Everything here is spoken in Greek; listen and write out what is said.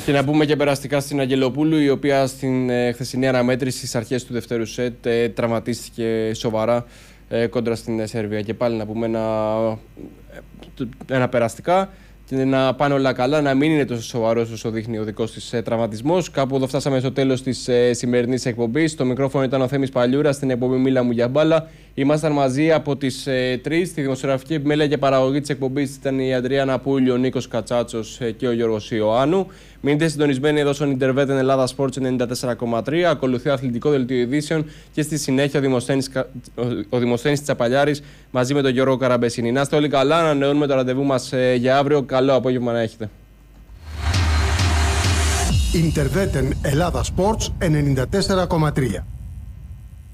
Και να πούμε και περαστικά στην Αγγελοπούλου, η οποία στην χθεσινή αναμέτρηση στις αρχές του δεύτερου σετ τραυματίστηκε σοβαρά κόντρα στην Σερβία. Και πάλι να πούμε ένα περαστικά και να πάνε όλα καλά, να μην είναι τόσο σοβαρός όσο δείχνει ο δικός της τραυματισμός. Κάπου εδώ φτάσαμε στο τέλος της σημερινής εκπομπής. Στο μικρόφωνο ήταν ο Θέμης Παλιούρας, στην εκπομπή Μίλα μου για μπάλα. Ήμασταν μαζί από τις 3. Στη δημοσιογραφική επιμέλεια και παραγωγή της εκπομπής ήταν η Αντριάννα Πούλη, ο Νίκος Κατσάτσος και ο Γιώργος Ιωάννου. Μείνετε συντονισμένοι εδώ στον Interveten Ελλάδα Sports 94,3. Ακολουθεί αθλητικό δελτίο ειδήσεων και στη συνέχεια ο Δημοσθένης Τσαπαλιάρης μαζί με τον Γιώργο Καραμπεσίνη. Να είστε όλοι καλά, ανανεώνουμε το ραντεβού μας για αύριο. Καλό απόγευμα να έχετε. Interveten Ελλάδα Sports 94,3.